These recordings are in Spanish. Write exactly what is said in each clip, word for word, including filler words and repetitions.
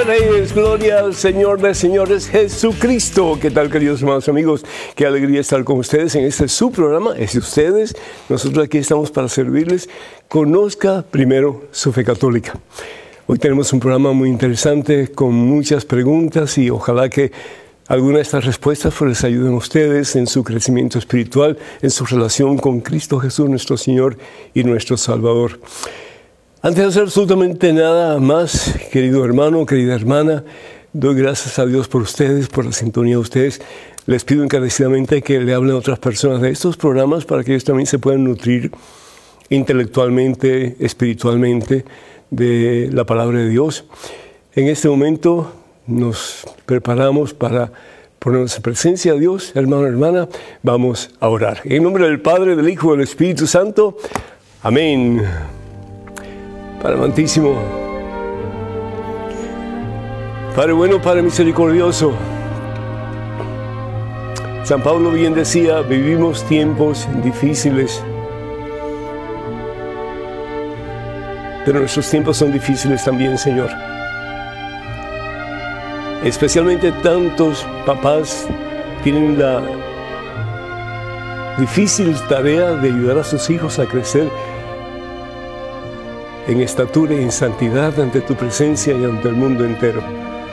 de Reyes, gloria al Señor de Señores, Jesucristo. ¿Qué tal, queridos hermanos amigos? Qué alegría estar con ustedes en este su programa, es de ustedes. Nosotros aquí estamos para servirles. Conozca primero su fe católica. Hoy tenemos un programa muy interesante con muchas preguntas y ojalá que alguna de estas respuestas pues, les ayuden a ustedes en su crecimiento espiritual, en su relación con Cristo Jesús, nuestro Señor y nuestro Salvador. Antes de hacer absolutamente nada más, querido hermano, querida hermana, doy gracias a Dios por ustedes, por la sintonía de ustedes. Les pido encarecidamente que le hablen a otras personas de estos programas para que ellos también se puedan nutrir intelectualmente, espiritualmente de la palabra de Dios. En este momento nos preparamos para ponernos en presencia de Dios. Hermano, hermana, vamos a orar. En nombre del Padre, del Hijo y del Espíritu Santo. Amén. Padre amantísimo, Padre bueno, Padre misericordioso, San Pablo bien decía, vivimos tiempos difíciles, pero nuestros tiempos son difíciles también, Señor. Especialmente tantos papás tienen la difícil tarea de ayudar a sus hijos a crecer en estatura y en santidad ante tu presencia y ante el mundo entero.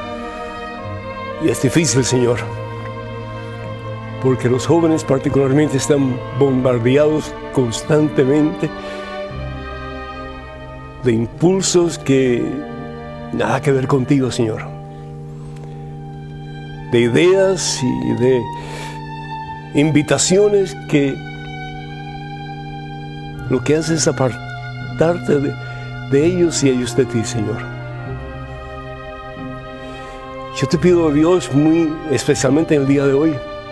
Y es difícil, Señor, porque los jóvenes particularmente están bombardeados constantemente de impulsos que nada que ver contigo, Señor, de ideas y de invitaciones que lo que hacen es apartarte de de ellos y ellos de ti, Señor. Yo te pido, Dios, muy especialmente en el día de hoy,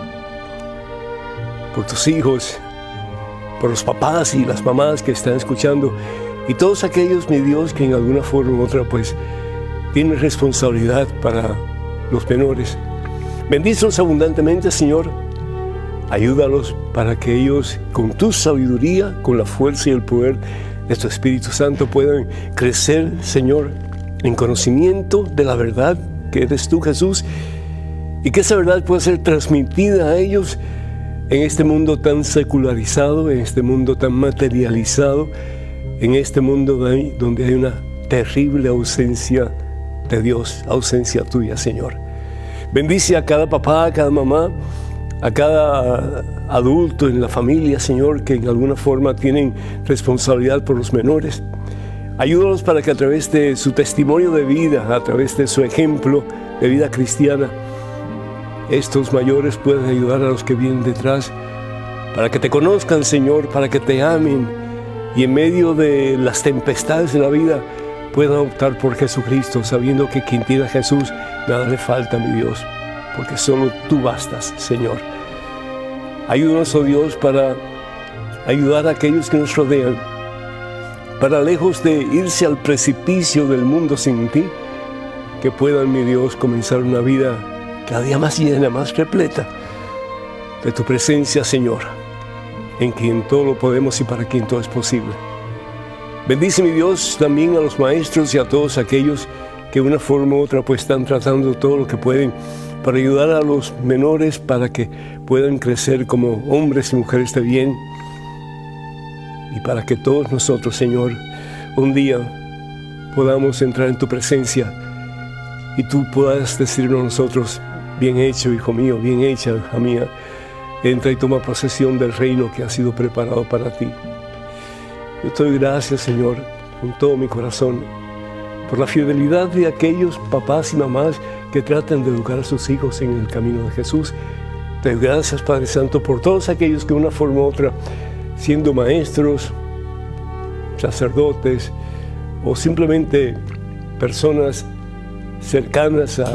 por tus hijos, por los papás y las mamás que están escuchando, y todos aquellos, mi Dios, que en alguna forma u otra, pues, tienen responsabilidad para los menores. Bendícelos abundantemente, Señor. Ayúdalos para que ellos, con tu sabiduría, con la fuerza y el poder de tu Espíritu Santo, puedan crecer, Señor, en conocimiento de la verdad que eres tú, Jesús, y que esa verdad pueda ser transmitida a ellos en este mundo tan secularizado, en este mundo tan materializado, en este mundo donde hay una terrible ausencia de Dios, ausencia tuya, Señor. Bendice a cada papá, a cada mamá, a cada adulto en la familia, Señor, que en alguna forma tienen responsabilidad por los menores. Ayúdalos para que a través de su testimonio de vida, a través de su ejemplo de vida cristiana, estos mayores puedan ayudar a los que vienen detrás, para que te conozcan, Señor, para que te amen y en medio de las tempestades de la vida puedan optar por Jesucristo, sabiendo que quien tiene a Jesús, nada le falta, mi Dios, porque solo tú bastas, Señor. Ayúdanos, oh Dios, para ayudar a aquellos que nos rodean, para lejos de irse al precipicio del mundo sin ti, que puedan, mi Dios, comenzar una vida cada día más llena, más repleta de tu presencia, Señor, en quien todo lo podemos y para quien todo es posible. Bendice, mi Dios, también a los maestros y a todos aquellos que de una forma u otra pues están tratando todo lo que pueden para ayudar a los menores para que puedan crecer como hombres y mujeres de bien, y para que todos nosotros, Señor, un día podamos entrar en tu presencia y tú puedas decirnos a nosotros, bien hecho, hijo mío, bien hecha, hija mía, entra y toma posesión del reino que ha sido preparado para ti. Yo te doy gracias, Señor, con todo mi corazón, por la fidelidad de aquellos papás y mamás que tratan de educar a sus hijos en el camino de Jesús. Te doy gracias, Padre Santo, por todos aquellos que de una forma u otra, siendo maestros, sacerdotes o simplemente personas cercanas a